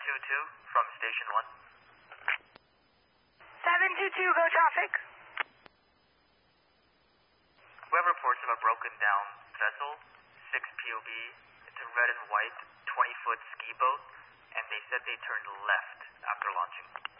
722 from Station 1. 722, go traffic. We have reports of a broken down vessel, 6 POV. It's a red and white 20-foot ski boat, and they said they turned left after launching.